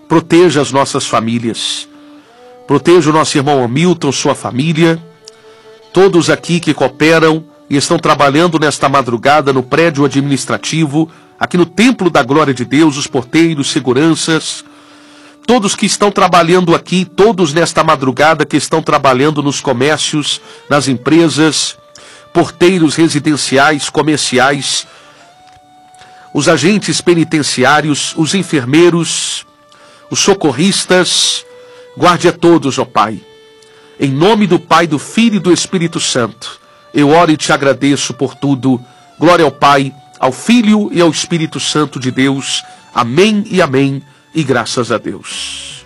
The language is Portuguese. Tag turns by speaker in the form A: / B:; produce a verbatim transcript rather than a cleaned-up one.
A: proteja as nossas famílias. Proteja o nosso irmão Hamilton, sua família, todos aqui que cooperam e estão trabalhando nesta madrugada no prédio administrativo, aqui no Templo da Glória de Deus, os porteiros, seguranças, todos que estão trabalhando aqui, todos nesta madrugada que estão trabalhando nos comércios, nas empresas, porteiros residenciais, comerciais, os agentes penitenciários, os enfermeiros, os socorristas, guarde a todos, ó Pai. Em nome do Pai, do Filho e do Espírito Santo, eu oro e te agradeço por tudo. Glória ao Pai, ao Filho e ao Espírito Santo de Deus. Amém e amém. E graças a Deus.